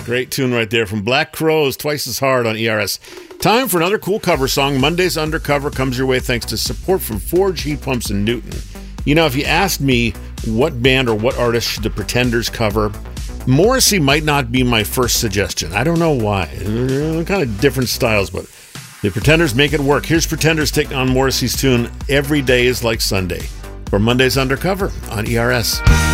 Great tune right there from Black Crowes, Twice as Hard on ERS. Time for another cool cover song. Monday's Undercover comes your way thanks to support from Forge Heat Pumps in Newton. You know, if you asked me what band or what artist should the Pretenders cover, Morrissey might not be my first suggestion. I don't know why. They're kind of different styles, but the Pretenders make it work. Here's Pretenders taking on Morrissey's tune, Every Day is Like Sunday, for Monday's Undercover on ERS.